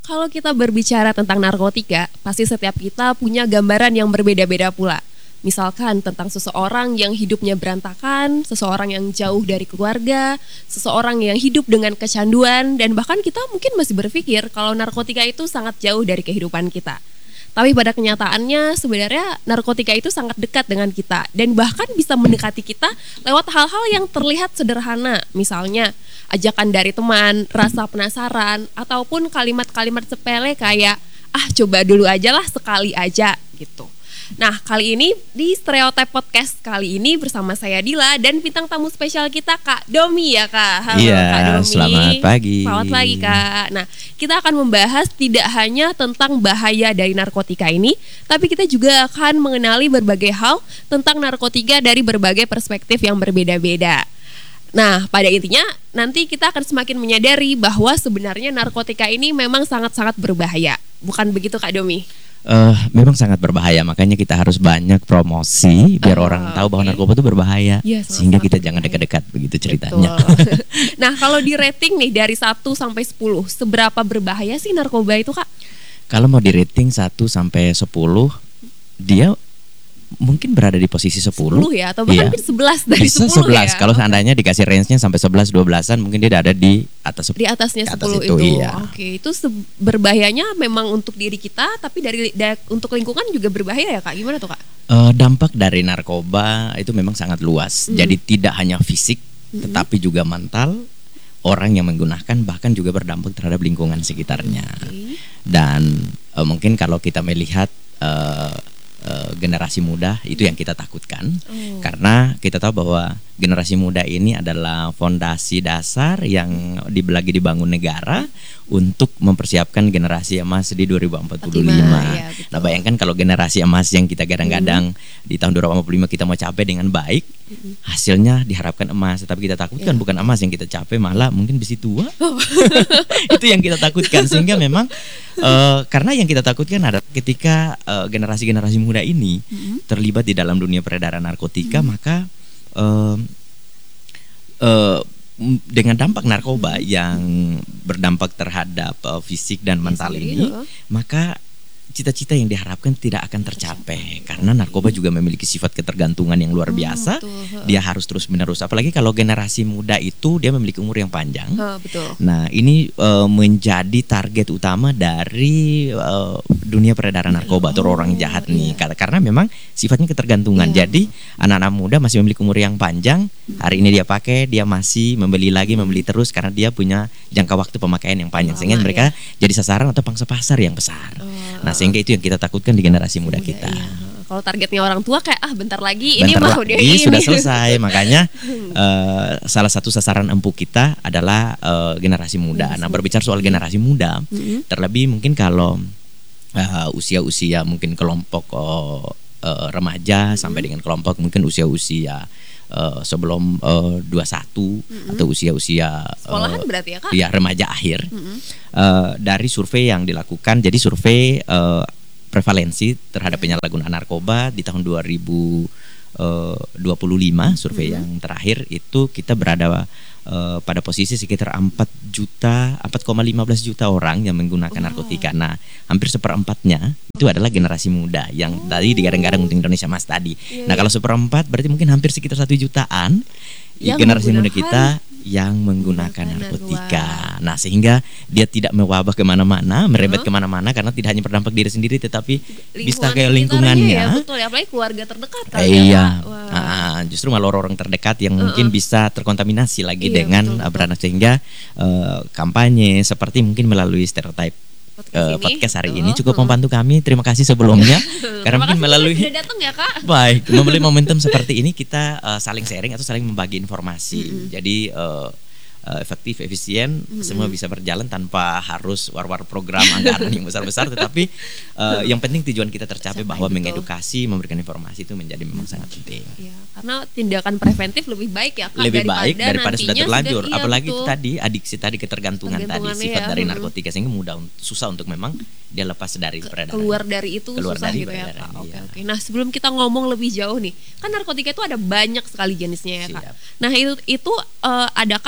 Kalau kita berbicara tentang narkotika, pasti setiap kita punya gambaran yang berbeda-beda pula. Misalkan tentang seseorang yang hidupnya berantakan, seseorang yang jauh dari keluarga, seseorang yang hidup dengan kecanduan, dan bahkan kita mungkin masih berpikir kalau narkotika itu sangat jauh dari kehidupan kita. Tapi pada kenyataannya sebenarnya narkotika itu sangat dekat dengan kita dan bahkan bisa mendekati kita lewat hal-hal yang terlihat sederhana. Misalnya ajakan dari teman, rasa penasaran, ataupun kalimat-kalimat sepele kayak coba dulu aja lah, sekali aja gitu. Nah, kali ini di Stereotype Podcast kali ini bersama saya Dila dan bintang tamu spesial kita Kak Domi ya Kak. Halo Kak Domi. Selamat pagi. Selamat pagi Kak. Nah, kita akan membahas tidak hanya tentang bahaya dari narkotika ini, tapi kita juga akan mengenali berbagai hal tentang narkotika dari berbagai perspektif yang berbeda-beda. Nah, pada intinya nanti kita akan semakin menyadari bahwa sebenarnya narkotika ini memang sangat-sangat berbahaya. Bukan begitu Kak Domi? Memang sangat berbahaya, makanya kita harus banyak promosi biar orang tahu bahwa narkoba itu berbahaya, sehingga kita jangan dekat-dekat begitu ceritanya. Nah, kalau di rating nih dari 1 sampai 10, seberapa berbahaya sih narkoba itu Kak? Kalau mau di rating 1 sampai 10, dia mungkin berada di posisi 10 ya, atau bahkan mungkin 11 dari bisa 10 11 ya. Kalau seandainya dikasih range-nya sampai 11-12an, mungkin dia ada di atas, di atasnya 10 itu. Iya. Oke, itu berbahayanya memang untuk diri kita, tapi untuk lingkungan juga berbahaya ya Kak? Gimana tuh Kak? Dampak dari narkoba itu memang sangat luas. Jadi tidak hanya fisik, tetapi juga mental. Orang yang menggunakan bahkan juga berdampak terhadap lingkungan sekitarnya. Dan mungkin kalau kita melihat generasi muda itu yang kita takutkan, karena kita tahu bahwa generasi muda ini adalah fondasi dasar yang lagi dibangun negara untuk mempersiapkan generasi emas di 2045. Ya, Nah, bayangkan kalau generasi emas yang kita gadang-gadang di tahun 2045 kita mau capai dengan baik, hasilnya diharapkan emas, tapi kita takutkan bukan emas yang kita capai, malah mungkin besi tua. Itu yang kita takutkan, sehingga memang karena yang kita takutkan adalah ketika generasi-generasi muda ini terlibat di dalam dunia peredaran narkotika, maka dengan dampak narkoba yang berdampak terhadap fisik dan mental ini, maka cita-cita yang diharapkan tidak akan tercapai, karena narkoba juga memiliki sifat ketergantungan yang luar biasa. Dia harus terus-menerus, apalagi kalau generasi muda itu dia memiliki umur yang panjang. Nah, ini menjadi target utama dari dunia peredaran narkoba atau orang jahat nih, karena memang sifatnya ketergantungan. Jadi anak-anak muda masih memiliki umur yang panjang, hari ini dia pakai, dia masih membeli terus karena dia punya jangka waktu pemakaian yang panjang, sehingga mereka jadi sasaran atau pangsa pasar yang besar. Nah, sehingga itu yang kita takutkan di generasi muda kita. Kalau targetnya orang tua kayak bentar lagi ini mau dia ini sudah selesai. Makanya salah satu sasaran empuk kita adalah generasi muda. Nah, berbicara soal generasi muda, terlebih mungkin kalau usia-usia mungkin kelompok remaja sampai dengan kelompok mungkin usia-usia sebelum 21 atau usia-usia sekolahan berarti ya Kak? Ya, remaja akhir. Dari survei yang dilakukan, jadi survei prevalensi terhadap penyalahgunaan narkoba di tahun 2025, survei yang terakhir itu kita berada pada posisi sekitar 4,15 juta orang yang menggunakan narkotika. Nah, hampir seperempatnya itu adalah generasi muda yang tadi digadang-gadang untuk Indonesia Mas tadi. Nah, kalau seperempat berarti mungkin hampir sekitar 1 jutaan generasi muda kita yang menggunakan narkotika. Nah, sehingga dia tidak mewabah kemana-mana, merebet kemana-mana, karena tidak hanya berdampak diri sendiri, tetapi bisa ke lingkungannya. Ya, betul, apalagi keluarga terdekat kan. Iya. Justru malah orang terdekat yang mungkin bisa terkontaminasi lagi dengan beranak, sehingga kampanye seperti mungkin melalui Stereotype podcast hari ini cukup membantu kami. Terima kasih sebelumnya karena mungkin melalui sudah datang ya Kak. Baik, melalui momentum seperti ini kita saling sharing atau saling membagi informasi. Jadi efektif, efisien, semua bisa berjalan tanpa harus war-war program anggaran yang besar-besar, tetapi yang penting tujuan kita tercapai, bahwa mengedukasi, memberikan informasi itu menjadi memang sangat penting. Ya, karena tindakan preventif lebih baik ya Kak, lebih baik daripada sudah terlanjur. Apalagi betul. itu tadi adiksi tadi, ketergantungan tadi, sifat dari narkotika, sehingga susah untuk memang dia lepas dari peredaran. Keluar dari itu susah dari gitu ya Kak. Oke. Nah, sebelum kita ngomong lebih jauh nih, kan narkotika itu ada banyak sekali jenisnya ya Kak. Nah, itu adakah jenis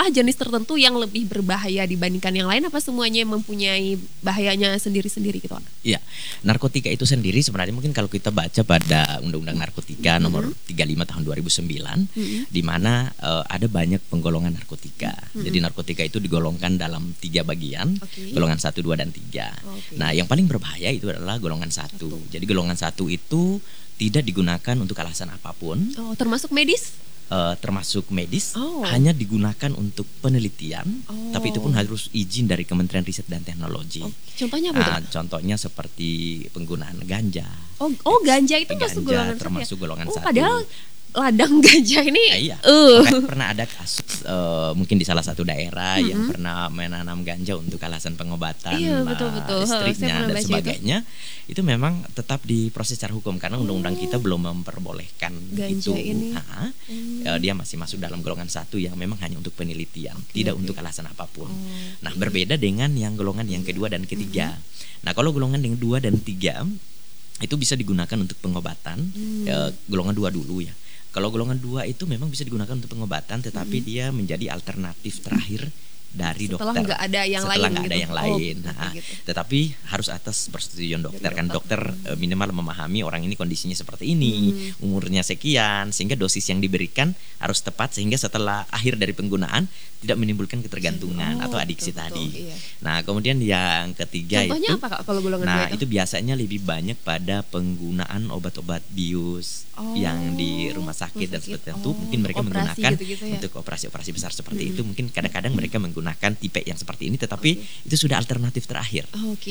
tertentu yang lebih berbahaya dibandingkan yang lain, apa semuanya mempunyai bahayanya sendiri-sendiri gitu Kak? Iya, narkotika itu sendiri sebenarnya mungkin kalau kita baca pada Undang-Undang Narkotika nomor 35 tahun 2009, di mana ada banyak penggolongan narkotika. Jadi narkotika itu digolongkan dalam 3 bagian, golongan 1, 2, dan 3. Nah, yang paling berbahaya itu adalah golongan 1. Jadi golongan 1 itu tidak digunakan untuk alasan apapun. Oh, termasuk medis? Termasuk medis, hanya digunakan untuk penelitian, tapi itu pun harus izin dari Kementerian Riset dan Teknologi. Contohnya apa itu? Contohnya seperti penggunaan ganja. Ganja itu masuk golongan 1 termasuk golongan 1. Padahal ladang ganja ini iya. Pernah ada kasus mungkin di salah satu daerah yang pernah menanam ganja untuk alasan pengobatan istrinya dan sebagainya. Itu memang tetap diproses secara hukum karena undang-undang kita belum memperbolehkan ganja itu. Ini. Dia masih masuk dalam golongan 1 yang memang hanya untuk penelitian, tidak untuk alasan apapun. Nah, berbeda dengan yang golongan yang kedua dan ketiga. Nah, kalau golongan yang 2 dan 3 itu bisa digunakan untuk pengobatan. Golongan 2 dulu ya. Kalau golongan 2 itu memang bisa digunakan untuk pengobatan, tetapi dia menjadi alternatif terakhir dari setelah dokter. Nggak ada yang setelah lain nggak ada gitu. yang lain. Gitu. Tetapi harus atas persetujuan dokter. Kan dokter minimal memahami orang ini kondisinya seperti ini, umurnya sekian, sehingga dosis yang diberikan harus tepat sehingga setelah akhir dari penggunaan tidak menimbulkan ketergantungan atau adiksi tadi. Iya. Nah, kemudian yang ketiga contohnya itu apa Kak kalau golongan 2 itu biasanya lebih banyak pada penggunaan obat-obat bius yang di rumah sakit dan seperti itu. Mungkin mereka menggunakan gitu ya? untuk operasi-operasi besar seperti itu. Mungkin kadang-kadang mereka menggunakan tipe yang seperti ini, tetapi itu sudah alternatif terakhir.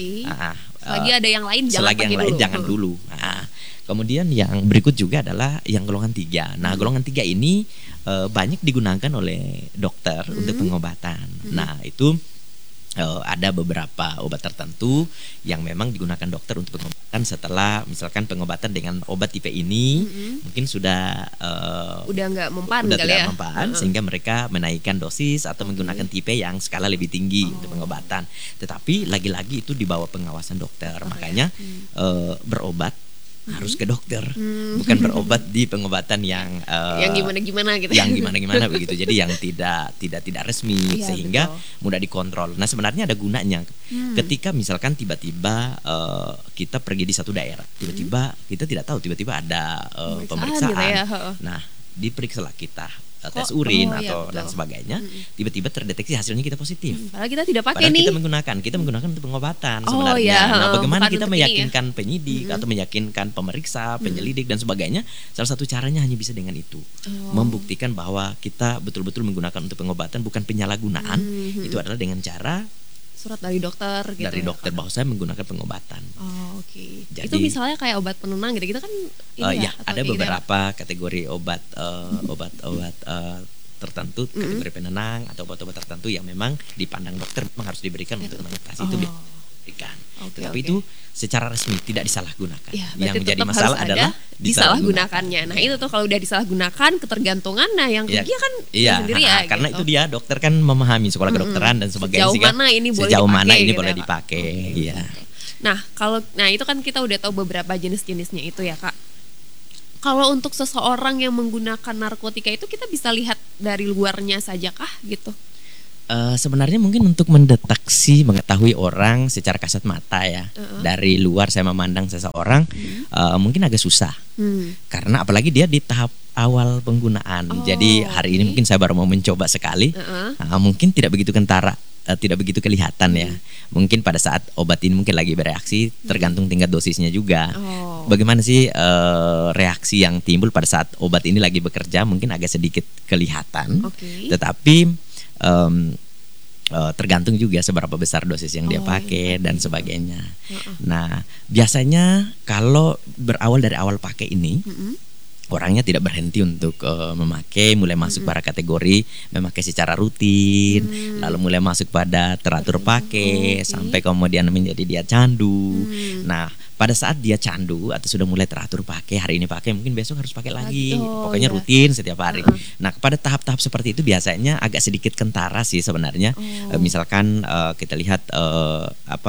Selagi ada yang lain jangan dulu. Kemudian yang berikut juga adalah yang golongan 3. Nah, golongan 3 ini banyak digunakan oleh dokter untuk pengobatan. Nah, itu ada beberapa obat tertentu yang memang digunakan dokter untuk pengobatan setelah misalkan pengobatan dengan obat tipe ini mungkin sudah nggak mempan udah kali tidak ya? mempan sehingga mereka menaikkan dosis atau menggunakan tipe yang skala lebih tinggi untuk pengobatan. Tetapi lagi-lagi itu di bawah pengawasan dokter. Makanya berobat harus ke dokter, bukan berobat di pengobatan yang gimana-gimana gitu. Yang gimana-gimana begitu. Jadi yang tidak resmi sehingga mudah dikontrol. Nah, sebenarnya ada gunanya. Ketika misalkan tiba-tiba kita pergi di satu daerah, tiba-tiba kita tidak tahu tiba-tiba ada pemeriksaan. Gitu ya. Nah, diperiksalah kita tes urin atau dan sebagainya, tiba-tiba terdeteksi hasilnya kita positif. Padahal kita tidak pakai Padahal nih. kita menggunakan untuk pengobatan sebenarnya. Nah, bagaimana kita meyakinkan penyidik atau meyakinkan pemeriksa, penyelidik dan sebagainya? Salah satu caranya hanya bisa dengan itu. Membuktikan bahwa kita betul-betul menggunakan untuk pengobatan, bukan penyalahgunaan. Itu adalah dengan cara surat dari dokter gitu. Dari dokter bahwa saya menggunakan pengobatan. Jadi, itu misalnya kayak obat penenang gitu. Kita kan ada beberapa kategori obat tertentu, kategori penenang atau obat-obat tertentu yang memang dipandang dokter memang harus diberikan untuk mengatasi itu diberikan. Tetapi itu secara resmi tidak disalahgunakan. Yang menjadi masalah adalah disalahgunakannya. Nah, itu tuh kalau udah disalahgunakan ketergantungan, nah yang rugi kan sendiri ya. Karena itu dia dokter kan memahami sekolah kedokteran dan sebagainya. Sejauh mana ini boleh dipakai. Iya. Nah, itu kan kita udah tahu beberapa jenis-jenisnya itu ya, Kak. Kalau untuk seseorang yang menggunakan narkotika itu kita bisa lihat dari luarnya saja kah gitu? Sebenarnya mungkin untuk mendeteksi, mengetahui orang secara kasat mata ya, dari luar saya memandang seseorang mungkin agak susah, karena apalagi dia di tahap awal penggunaan. Jadi hari ini mungkin saya baru mau mencoba sekali, mungkin tidak begitu kentara, tidak begitu kelihatan ya. Mungkin pada saat obat ini mungkin lagi bereaksi, tergantung tingkat dosisnya juga. Bagaimana sih reaksi yang timbul pada saat obat ini lagi bekerja, mungkin agak sedikit kelihatan, tetapi tergantung juga seberapa besar dosis yang dia pakai dan sebagainya. Nah, biasanya kalau berawal dari awal pakai ini, orangnya tidak berhenti untuk memakai, mulai masuk pada kategori memakai secara rutin, lalu mulai masuk pada teratur pakai, sampai kemudian menjadi dia candu. Nah, pada saat dia candu atau sudah mulai teratur pakai, hari ini pakai, mungkin besok harus pakai lagi, pokoknya rutin setiap hari. Nah, pada tahap-tahap seperti itu biasanya agak sedikit kentara sih sebenarnya. Misalkan kita lihat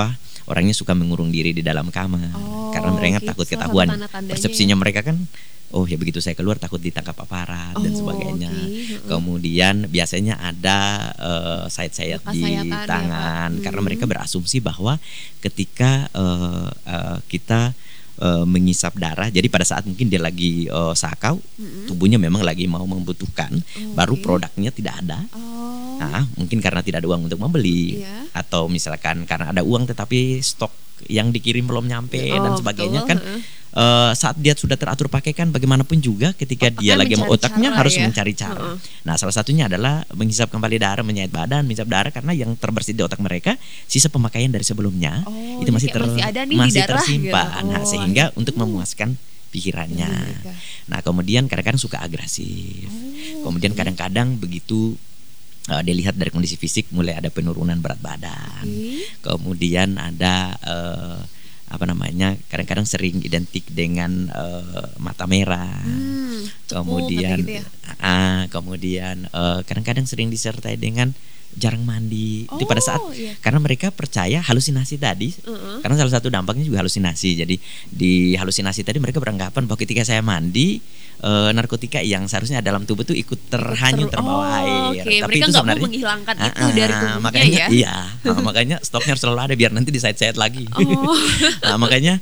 orangnya suka mengurung diri di dalam kamar karena mereka takut ketahuan. Persepsinya mereka kan oh ya begitu saya keluar takut ditangkap aparat dan sebagainya. Okay. Kemudian biasanya ada sayat-sayat di tangan, ya, karena mereka berasumsi bahwa ketika kita mengisap darah, jadi pada saat mungkin dia lagi sakau, tubuhnya memang lagi mau membutuhkan, baru produknya tidak ada. Nah, mungkin karena tidak ada uang untuk membeli, atau misalkan karena ada uang tetapi stok yang dikirim belum nyampe dan sebagainya, kan saat dia sudah teratur pakai, kan bagaimanapun juga ketika dia lagi otaknya harus mencari cara. Nah, salah satunya adalah menghisap kembali darah, menyayat badan, menghisap darah, karena yang terbersih di otak mereka sisa pemakaian dari sebelumnya itu masih tersimpan. Nah, sehingga untuk memuaskan pikirannya. Nah, kemudian kadang-kadang suka agresif. Kemudian kadang-kadang begitu dilihat dari kondisi fisik mulai ada penurunan berat badan. Kemudian ada kadang-kadang sering identik dengan mata merah. Kemudian gitu ya? Kemudian kadang-kadang sering disertai dengan jarang mandi. Itu pada saat karena mereka percaya halusinasi tadi. Karena salah satu dampaknya juga halusinasi. Jadi di halusinasi tadi mereka beranggapan bahwa ketika saya mandi, narkotika yang seharusnya dalam tubuh itu ikut terhanyut terbawa air. Tapi mereka itu sebenarnya menghilangkan itu dari tubuhnya, makanya, ya. Makanya stoknya harus selalu ada biar nanti disayat-sayat lagi. Nah, makanya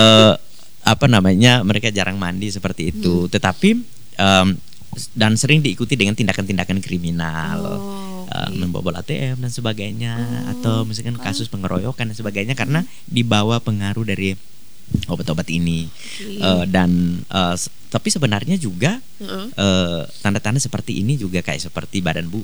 mereka jarang mandi seperti itu. Tetapi dan sering diikuti dengan tindakan-tindakan kriminal. Membobol ATM dan sebagainya, atau misalkan kasus pengeroyokan dan sebagainya, karena dibawa pengaruh dari obat-obat ini. Tapi sebenarnya juga tanda-tanda seperti ini juga kayak seperti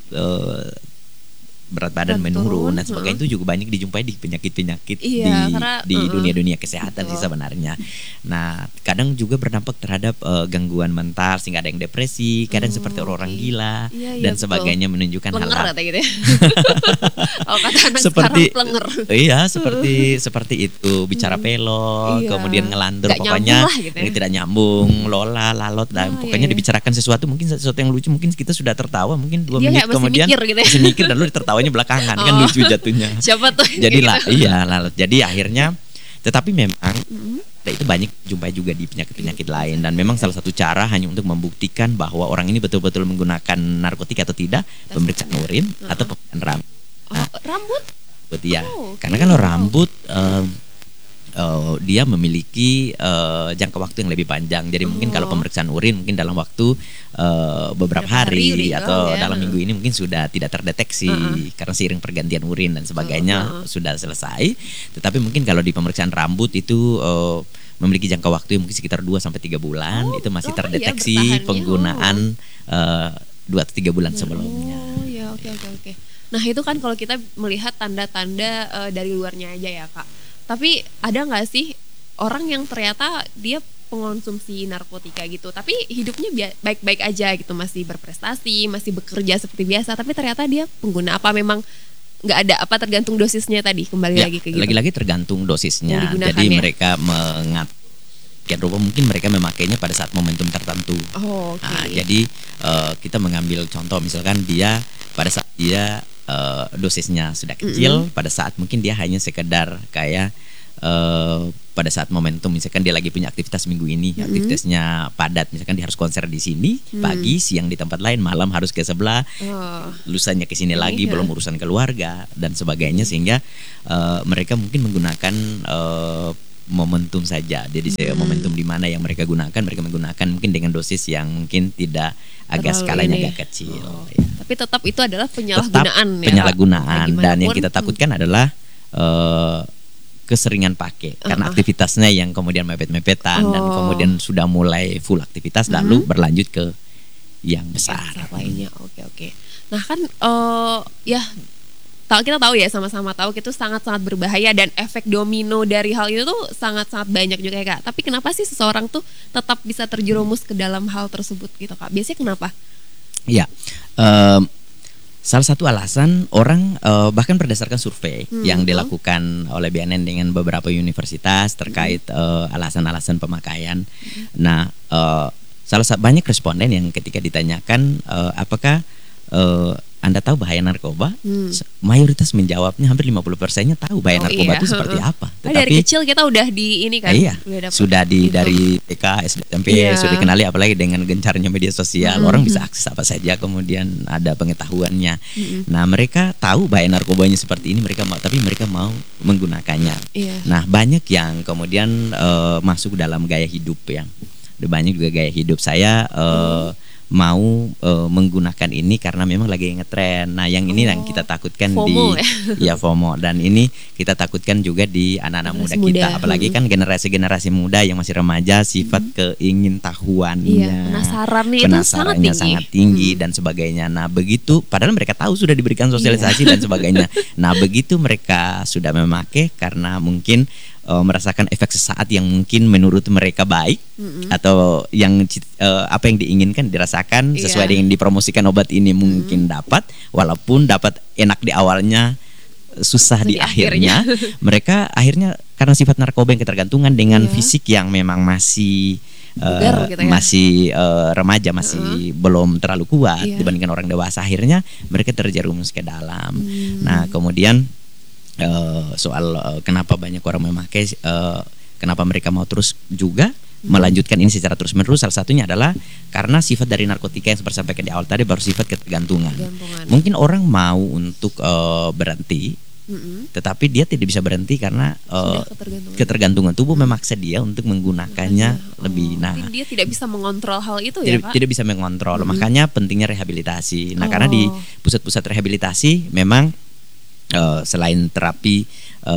berat badan menurun dan sebagainya, itu juga banyak dijumpai di penyakit-penyakit di dunia-dunia kesehatan sih sebenarnya. Nah, kadang juga berdampak terhadap gangguan mental, sehingga ada yang depresi, kadang seperti orang gila dan sebagainya, menunjukkan hal-hal gitu ya. Kata anak seperti plenger. Seperti itu, bicara pelok, kemudian ngelantur, pokoknya gitu ya. Tidak nyambung, lola, lalot, dan pokoknya dibicarakan sesuatu, mungkin sesuatu yang lucu, mungkin kita sudah tertawa, mungkin 2 menit kemudian masih mikir dan lu tertawanya belakangan, kan lucu jatuhnya. Siapa tuh? Jadi lalat. Jadi akhirnya, tetapi memang itu banyak jumpai juga di penyakit-penyakit lain, dan memang salah satu cara hanya untuk membuktikan bahwa orang ini betul-betul menggunakan narkotika atau tidak, pemeriksaan urin atau pemeriksaan rambut. Rambut? Karena kalau rambut dia memiliki jangka waktu yang lebih panjang. Jadi mungkin kalau pemeriksaan urin mungkin dalam waktu beberapa hari atau dalam minggu ini mungkin sudah tidak terdeteksi karena seiring pergantian urin dan sebagainya sudah selesai. Tetapi mungkin kalau di pemeriksaan rambut itu memiliki jangka waktu yang mungkin sekitar 2-3 bulan, itu masih terdeteksi penggunaan 2-3 bulan sebelumnya. Oke. Nah, itu kan kalau kita melihat tanda-tanda dari luarnya aja ya, Kak. Tapi ada nggak sih orang yang ternyata dia pengonsumsi narkotika gitu, tapi hidupnya baik-baik aja gitu, masih berprestasi, masih bekerja seperti biasa, tapi ternyata dia pengguna, apa memang nggak ada, apa tergantung dosisnya tadi, kembali lagi ke gitu? Lagi-lagi tergantung dosisnya. Jadi mereka mungkin mereka memakainya pada saat momentum tertentu. Jadi kita mengambil contoh, misalkan dia pada saat dia dosisnya sudah kecil, pada saat mungkin dia hanya sekedar kayak pada saat momentum, misalkan dia lagi punya aktivitas minggu ini, aktivitasnya padat, misalkan dia harus konser di sini pagi, siang di tempat lain, malam harus ke sebelah, lusanya ke sini lagi, belum urusan keluarga dan sebagainya, sehingga mereka mungkin menggunakan momentum saja. Jadi momentum di mana yang mereka menggunakan mungkin dengan dosis yang mungkin tidak skalanya agak kecil. Tapi tetap itu adalah penyalahgunaan. Dan yang kita takutkan adalah keseringan pakai, karena aktivitasnya yang kemudian mepet-mepetan dan kemudian sudah mulai full aktivitas lalu berlanjut ke yang besar lainnya. Oke. Nah kan kita tahu ya, sama-sama tahu itu sangat-sangat berbahaya, dan efek domino dari hal itu tuh sangat-sangat banyak juga ya, Kak. Tapi kenapa sih seseorang tuh tetap bisa terjerumus ke dalam hal tersebut gitu, Kak? Biasanya kenapa? Ya, salah satu alasan orang bahkan berdasarkan survei yang dilakukan oleh BNN dengan beberapa universitas terkait alasan-alasan pemakaian. Nah, banyak responden yang ketika ditanyakan apakah Anda tahu bahaya narkoba? Mayoritas menjawabnya hampir 50%-nya tahu bahaya narkoba itu seperti apa. Tetapi dari kecil kita udah di ini kan. Iya, sudah dari TK, SD, SMP sudah dikenali, apalagi dengan gencarnya media sosial. Orang bisa akses apa saja, kemudian ada pengetahuannya. Nah, mereka tahu bahaya narkobanya seperti ini, tapi mereka mau menggunakannya. Nah, banyak yang kemudian masuk dalam gaya hidup ya. Banyak juga gaya hidup saya mau menggunakan ini karena memang lagi ngetren. Nah, yang ini yang kita takutkan FOMO, FOMO, dan ini kita takutkan juga di anak-anak muda kita, apalagi kan generasi muda yang masih remaja, sifat keingintahuannya, penasarannya sangat tinggi dan sebagainya. Nah, begitu padahal mereka tahu sudah diberikan sosialisasi dan sebagainya. Nah, begitu mereka sudah memakai karena mungkin merasakan efek sesaat yang mungkin menurut mereka baik atau yang apa yang diinginkan dirasakan sesuai dengan dipromosikan obat ini mungkin dapat, walaupun dapat enak di awalnya, susah di akhirnya. Mereka akhirnya karena sifat narkoba yang ketergantungan dengan fisik yang memang masih masih remaja, masih belum terlalu kuat dibandingkan orang dewasa, akhirnya mereka terjerumus ke dalam. Nah, kemudian soal kenapa banyak orang memakai, kenapa mereka mau terus juga melanjutkan ini secara terus menerus, salah satunya adalah karena sifat dari narkotika yang seperti sampaikan di awal tadi, baru sifat ketergantungan. Mungkin orang mau untuk berhenti, tetapi dia tidak bisa berhenti karena ketergantungan. Tubuh memaksa dia untuk menggunakannya lebih. Nah, dia tidak bisa mengontrol hal itu ya, Pak? Tidak bisa mengontrol. Makanya pentingnya rehabilitasi. Nah, karena di pusat-pusat rehabilitasi memang selain terapi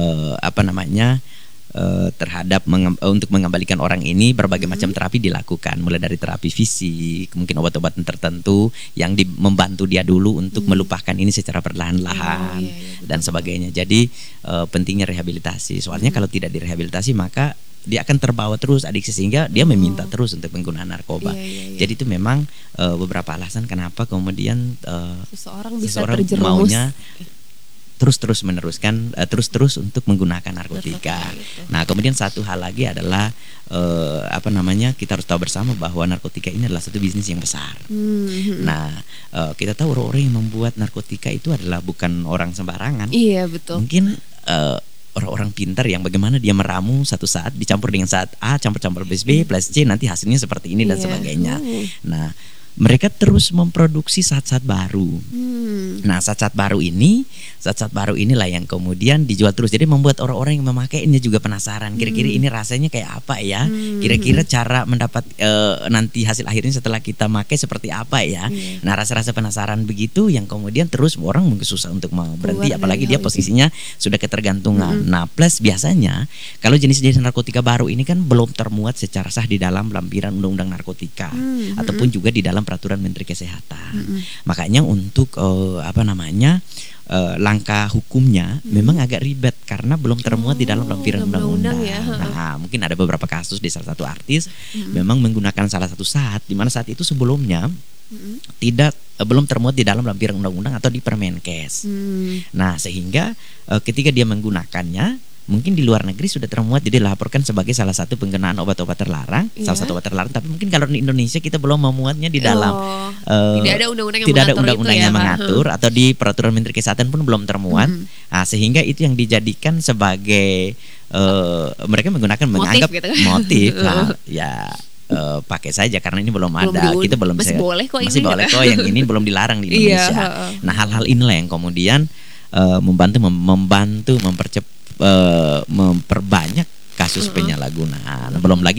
terhadap untuk mengembalikan orang ini, berbagai macam terapi dilakukan, mulai dari terapi fisik, mungkin obat-obatan tertentu yang membantu dia dulu untuk melupakan ini secara perlahan-lahan dan sebagainya. Jadi pentingnya rehabilitasi. Soalnya kalau tidak direhabilitasi maka dia akan terbawa terus adiksi, sehingga dia meminta terus untuk penggunaan narkoba. Jadi itu memang beberapa alasan kenapa kemudian seseorang bisa maunya terus meneruskan terus untuk menggunakan narkotika. Nah, kemudian satu hal lagi adalah kita harus tahu bersama bahwa narkotika ini adalah satu bisnis yang besar. Nah, kita tahu orang-orang yang membuat narkotika itu adalah bukan orang sembarangan. Iya, betul. Mungkin orang-orang pintar yang bagaimana dia meramu satu saat dicampur dengan saat A, campur plus B plus C, nanti hasilnya seperti ini dan sebagainya. Nah, mereka terus memproduksi zat-zat baru. Nah, zat-zat baru inilah yang kemudian dijual terus. Jadi membuat orang-orang yang memakainya juga penasaran. Kira-kira ini rasanya kayak apa ya? Kira-kira cara mendapat nanti hasil akhirnya setelah kita pakai seperti apa ya? Nah, rasa-rasa penasaran begitu yang kemudian terus orang mungkin susah untuk mau berhenti, apalagi dia posisinya sudah ketergantungan. Nah, plus biasanya kalau jenis-jenis narkotika baru ini kan belum termuat secara sah di dalam lampiran undang-undang narkotika ataupun juga di dalam peraturan Menteri Kesehatan. Makanya untuk langkah hukumnya memang agak ribet karena belum termuat di dalam lampiran undang-undang. Nah, mungkin ada beberapa kasus di salah satu artis memang menggunakan salah satu saat, di mana saat itu sebelumnya belum termuat di dalam lampiran undang-undang atau di Permenkes. Nah, sehingga ketika dia menggunakannya mungkin di luar negeri sudah termuat, jadi dilaporkan sebagai salah satu penggunaan obat-obat terlarang, salah satu obat terlarang. Tapi mungkin kalau di Indonesia kita belum memuatnya di dalam tidak ada undang-undang yang mengatur atau di peraturan Menteri Kesehatan pun belum termuat. Nah, sehingga itu yang dijadikan sebagai mereka menggunakan menganggap motif. Pakai saja karena ini belum ada, kita belum masih boleh kok yang ini belum dilarang di Indonesia. Nah, hal-hal inilah yang kemudian membantu memperbanyak kasus penyalahgunaan. Belum lagi